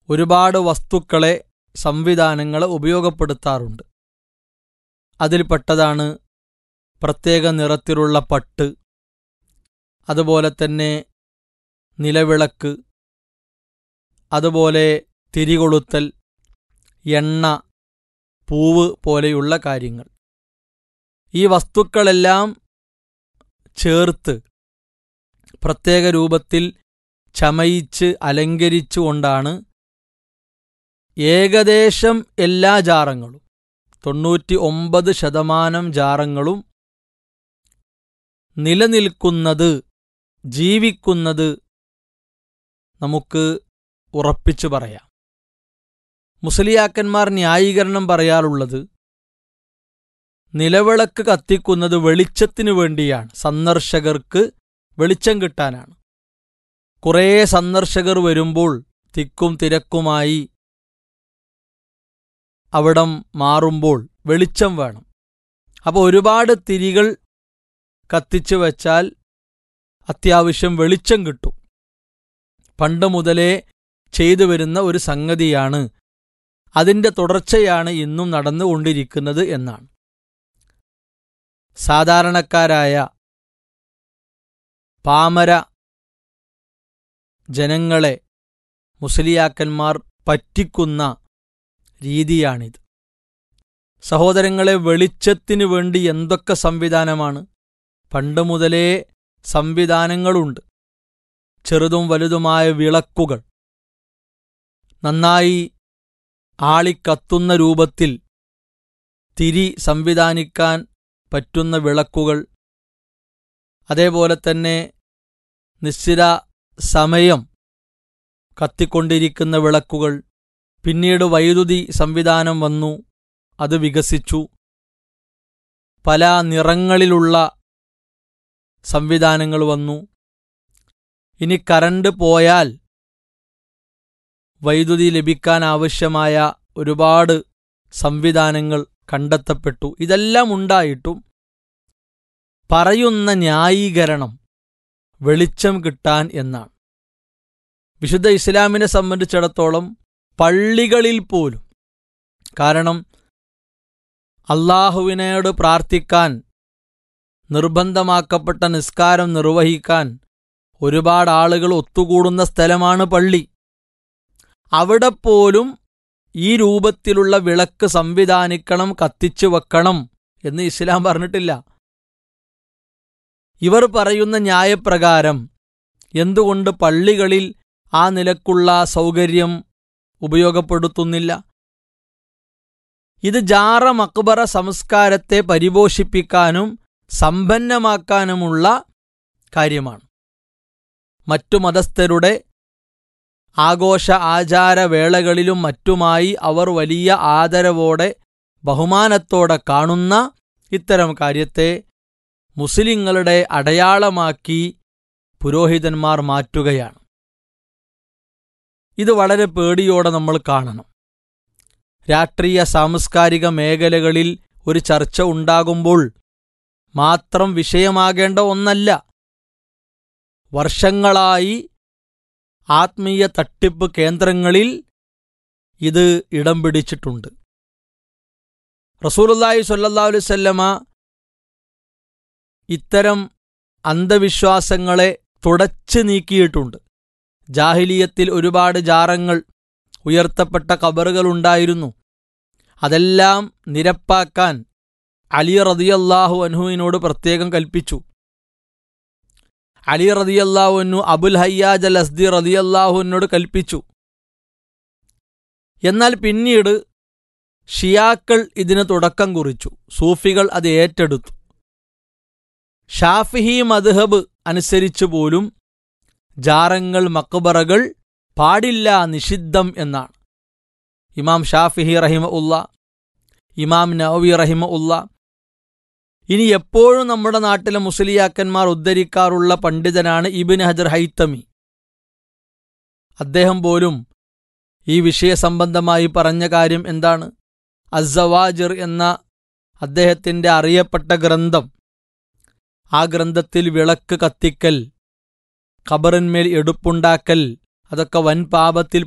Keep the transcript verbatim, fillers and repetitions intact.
ഒരുപാട് വസ്തുക്കളെ, സംവിധാനങ്ങളെ ഉപയോഗപ്പെടുത്താറുണ്ട്. അതിൽപ്പെട്ടതാണ് പ്രത്യേക നിറത്തിലുള്ള പട്ട്, അതുപോലെ തന്നെ നിലവിളക്ക്, അതുപോലെ തിരികൊളുത്തൽ, എണ്ണ, പൂവ് പോലെയുള്ള കാര്യങ്ങൾ. ഈ വസ്തുക്കളെല്ലാം ചേർത്ത് പ്രത്യേക രൂപത്തിൽ ചമയിച്ച് അലങ്കരിച്ചുകൊണ്ടാണ് ഏകദേശം എല്ലാ ജാറങ്ങളും, തൊണ്ണൂറ്റി ഒമ്പത് ശതമാനം ജാറങ്ങളും നിലനിൽക്കുന്നത്, ജീവിക്കുന്നത് നമുക്ക് ഉറപ്പിച്ചു പറയാം. മുസ്ലിയാക്കന്മാർ ന്യായീകരണം പറയാറുള്ളത് നിലവിളക്ക് കത്തിക്കുന്നത് വെളിച്ചത്തിനു വേണ്ടിയാണ്, സന്ദർശകർക്ക് വെളിച്ചം കിട്ടാനാണ്. കുറേ സന്ദർശകർ വരുമ്പോൾ തിക്കും തിരക്കുമായി അവിടം മാറുമ്പോൾ വെളിച്ചം വേണം. അപ്പോൾ ഒരുപാട് തിരികൾ കത്തിച്ചു വച്ചാൽ അത്യാവശ്യം വെളിച്ചം കിട്ടും. പണ്ട് മുതലേ ചെയ്തു വരുന്ന ഒരു സംഗതിയാണ്, അതിൻ്റെ തുടർച്ചയാണ് ഇന്നും നടന്നുകൊണ്ടിരിക്കുന്നത് എന്നാണ്. സാധാരണക്കാരായ പാമര ജനങ്ങളെ മുസ്ലിയാക്കന്മാർ പറ്റിക്കുന്ന രീതിയാണിത്. സഹോദരങ്ങളെ, വെളിച്ചത്തിനു വേണ്ടി എന്തൊക്കെ സംവിധാനമാണ്! പണ്ട് മുതലേ സംവിധാനങ്ങളുണ്ട്. ചെറുതും വലുതുമായ വിളക്കുകൾ, നന്നായി ആളിക്കത്തുന്ന രൂപത്തിൽ തിരി സംവിധാനിക്കാൻ പറ്റുന്ന വിളക്കുകൾ, അതേപോലെ തന്നെ നിശ്ചിത സമയം കത്തിക്കൊണ്ടിരിക്കുന്ന വിളക്കുകൾ. പിന്നീട് വൈദ്യുതി സംവിധാനം വന്നു, അത് വികസിച്ചു. പല നിറങ്ങളിലുള്ള സംവിധാനങ്ങൾ വന്നു. ഇനി കറണ്ട് പോയാൽ വൈദ്യുതി ലഭിക്കാൻ ആവശ്യമായ ഒരുപാട് സംവിധാനങ്ങൾ കണ്ടെത്തപ്പെട്ടു. ഇതെല്ലാം ഉണ്ടായിട്ടും പറയുന്ന ന്യായീകരണം വെളിച്ചം കിട്ടാൻ എന്നാണ്. വിശുദ്ധ ഇസ്ലാമിനെ സംബന്ധിച്ചിടത്തോളം പള്ളികളിൽ പോലും, കാരണം അല്ലാഹുവിനോട് പ്രാർത്ഥിക്കാൻ നിർബന്ധമാക്കപ്പെട്ട നിസ്കാരം നിർവഹിക്കാൻ ഒരുപാട് ആളുകൾ ഒത്തുകൂടുന്ന സ്ഥലമാണ് പള്ളി. അവിടെ പോലും ഈ രൂപത്തിലുള്ള വിളക്ക് സംവിധാനിക്കണം, കത്തിച്ചു വെക്കണം എന്ന് ഇസ്ലാം പറഞ്ഞിട്ടില്ല. ഇവർ പറയുന്ന ന്യായപ്രകാരം എന്തുകൊണ്ട് പള്ളികളിൽ ആ നിലക്കുള്ള സൗകര്യം ഉപയോഗപ്പെടുത്തുന്നില്ല? ഇത് ജാറ മക്ബറ സംസ്കാരത്തെ പരിപോഷിപ്പിക്കാനും സമ്പന്നമാക്കാനുമുള്ള കാര്യമാണ്. മറ്റു മതസ്ഥരുടെ ആഘോഷ ആചാരവേളകളിലും മറ്റുമായി അവർ വലിയ ആദരവോടെ ബഹുമാനത്തോടെ കാണുന്ന ഇത്തരം കാര്യത്തെ മുസ്ലിങ്ങളുടെ അടയാളമാക്കി പുരോഹിതന്മാർ മാറ്റുകയാണ്. ഇത് വളരെ പേടിയോടെ നമ്മൾ കാണണം. രാഷ്ട്രീയ സാംസ്കാരിക മേഖലകളിൽ ഒരു ചർച്ച ഉണ്ടാകുമ്പോൾ മാത്രം വിഷയമാകേണ്ട ഒന്നല്ല. വർഷങ്ങളായി ആത്മീയ തട്ടിപ്പ് കേന്ദ്രങ്ങളിൽ ഇത് ഇടം പിടിച്ചിട്ടുണ്ട്. റസൂലുള്ളാഹി സ്വല്ലല്ലാഹു അലൈഹി വസല്ലമ ഇത്തരം അന്ധവിശ്വാസങ്ങളെ തുടച്ചു നീക്കിയിട്ടുണ്ട്. ജാഹിലിയത്തിൽ ഒരുപാട് ജാറങ്ങൾ, ഉയർത്തപ്പെട്ട ഖബറുകളുണ്ടായിരുന്നു. അതെല്ലാം നിരപ്പാക്കാൻ അലി റളിയല്ലാഹു അൻഹുവിനോട് പ്രത്യേകം കൽപ്പിച്ചു. അലി റളിയല്ലാഹു അൻഹു അബുൽ ഹയ്യാജ് അൽ അസ്ദി റളിയല്ലാഹു അൻഹുവിനോട് കൽപ്പിച്ചു. എന്നാൽ പിന്നീട് ഷിയാക്കൾ ഇതിന് തുടക്കം കുറിച്ചു. സൂഫികൾ അത് ഏറ്റെടുത്തു. ഷാഫിഈ മദ്ഹബ് അനുസരിച്ചു പോലും ജാറങ്ങൾ, മക്ബറകൾ പാടില്ല, നിഷിദ്ധം എന്നാണ്. ഇമാം ഷാഫിഈ റഹിമഹുല്ലാ, ഇമാം നവവി റഹിമഹുല്ലാ. ഇനി എപ്പോഴും നമ്മുടെ നാട്ടിലെ മുസ്ലിയാക്കന്മാർ ഉദ്ധരിക്കാറുള്ള പണ്ഡിതനാണ് ഇബ്നു ഹജർ ഹൈത്തമി. അദ്ദേഹം പോലും ഈ വിഷയസംബന്ധമായി പറഞ്ഞ കാര്യം എന്താണ്? അസ്സവാജിർ എന്ന അദ്ദേഹത്തിൻ്റെ അറിയപ്പെട്ട ഗ്രന്ഥം, ആ ഗ്രന്ഥത്തിൽ വിളക്ക് കത്തിക്കൽ, ഖബറിന്മേൽ എടുപ്പുണ്ടാക്കൽ, അതൊക്കെ വൻ പാപത്തിൽ